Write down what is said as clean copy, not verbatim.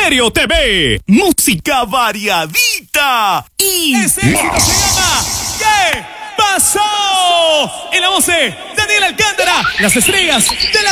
Estéreo TV. Música variadita. Y Este éxito se llama ¿Qué pasó? En la voz de Daniel Alcántara, las estrellas de la